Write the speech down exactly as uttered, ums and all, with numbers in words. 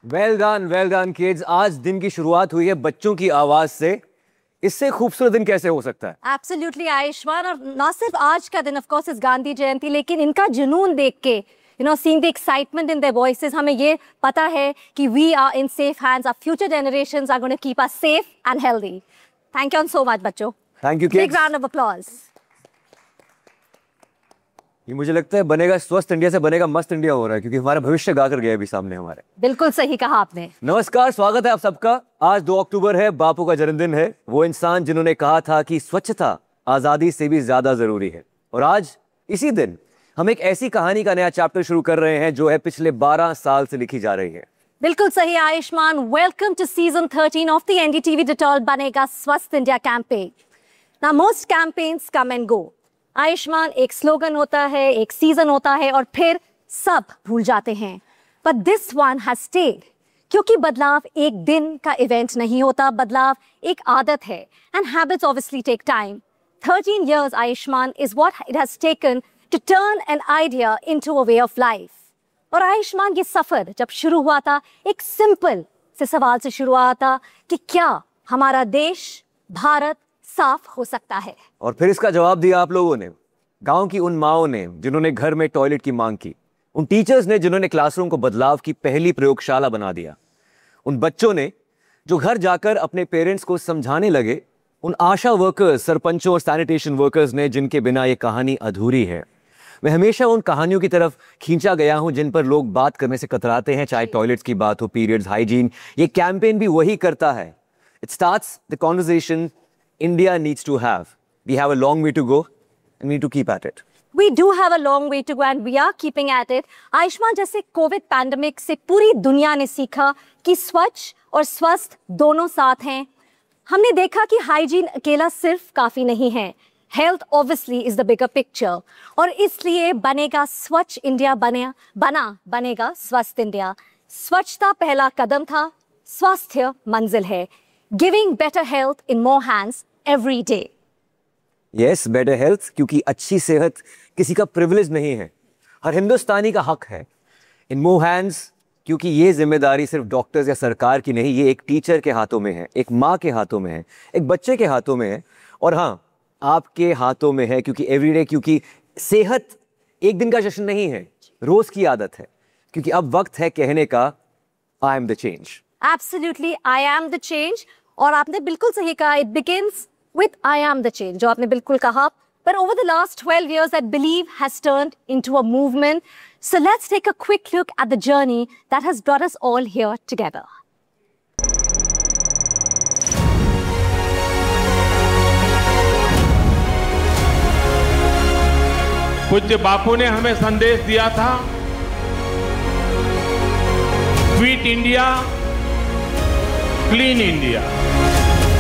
Well done, well done kids. आज दिन की शुरुआत हुई है बच्चों की आवाज से। इससे खूबसूरत दिन कैसे हो सकता है? एब्सोल्युटली आयुष्मान। और ना सिर्फ आज का दिन, ऑफ कोर्स इस गांधी जयंती, लेकिन इनका जुनून देख के, you know, seeing the excitement in their voices, हमें ये पता है कि we are in safe hands. Our future generations are going to keep us safe and healthy. Thank you so much बच्चों। Thank you kids. Big round of applause. ये मुझे लगता है बनेगा स्वस्थ इंडिया से बनेगा मस्त इंडिया हो रहा है, क्योंकि हमारा भविष्य गा कर गया अभी सामने हमारे। बिल्कुल सही कहा आपने। नमस्कार, स्वागत है आप सबका। आज दो अक्टूबर है, बापू का जन्मदिन है। वो इंसान जिन्होंने कहा था कि स्वच्छता आजादी से भी ज्यादा जरूरी है। और आज इसी दिन हम एक ऐसी कहानी का नया चैप्टर शुरू कर रहे हैं जो है पिछले बारह साल से लिखी जा रही है। बिल्कुल सही Ayushman. Welcome to season thirteen of the NDTV Dettol बनेगा स्वस्थ India campaign. Now most campaigns come and go Ayushman. एक स्लोगन होता है, एक सीजन होता है और फिर सब भूल जाते हैं। But this one has stayed, क्योंकि बदलाव एक दिन का इवेंट नहीं होता, बदलाव एक आदत है। And habits obviously take time. Thirteen years Ayushman is what it has taken to turn an idea into a way of life. और आयुष्मान, ये सफर जब शुरू हुआ था एक सिंपल से सवाल से शुरू हुआ था कि क्या हमारा देश भारत साफ हो सकता है? और फिर इसका जवाब दिया आप लोगों ने, गांव की उन माओं ने जिन्होंने घर में टॉयलेट की मांग की, उन टीचर्स ने जिन्होंने क्लासरूम को बदलाव की पहली प्रयोगशाला बना दिया, उन बच्चों ने जो घर जाकर अपने पेरेंट्स को समझाने लगे, उन आशा वर्कर्स, सरपंचों और सैनिटेशन वर्कर्स ने जिनके बिना ये कहानी अधूरी है। मैं हमेशा उन कहानियों की तरफ खींचा गया हूं जिन पर लोग बात करने से कतराते हैं, चाहे टॉयलेट्स की बात हो, पीरियड्स, हाइजीन। ये कैंपेन भी वही करता है। It starts the conversation India needs to have. We have a long way to go and we need to keep at it. We do have a long way to go and we are keeping at it. Ayushman, जैसे Covid pandemic से पूरी दुनिया ने सीखा कि स्वच्छ और स्वस्थ दोनों साथ हैं, हमने देखा कि हाइजीन अकेला सिर्फ काफी नहीं है। Health obviously is the bigger picture. और इसलिए बनेगा स्वच्छ इंडिया बने बना बनेगा स्वस्थ इंडिया। स्वच्छता पहला कदम था, स्वास्थ्य मंजिल है। Giving better health in more hands every day. Yes, better health, क्योंकि अच्छी सेहत किसी का प्रिविलेज नहीं है, हर हिंदुस्तानी का हक है। In more hands, क्योंकि ये जिम्मेदारी सिर्फ डॉक्टर्स या सरकार की नहीं, ये एक टीचर के हाथों में है, एक माँ के हाथों में है, एक बच्चे के हाथों में है, और हाँ, आपके हाथों में है। क्योंकि एवरीडे, क्योंकि सेहत एक दिन का जश्न नहीं है, रोज की आदत है। क्योंकि अब वक्त है कहने का, I am the change. Absolutely, I am the change. और आपने बिल्कुल सही कहा, it begins with I am the change, जो आपने बिल्कुल कहा। But over the last twelve years, that belief has turned into a movement. So let's take a quick look at the journey that has brought us all here together. पूज्य बापू ने हमें संदेश दिया था, फिट इंडिया, क्लीन इंडिया।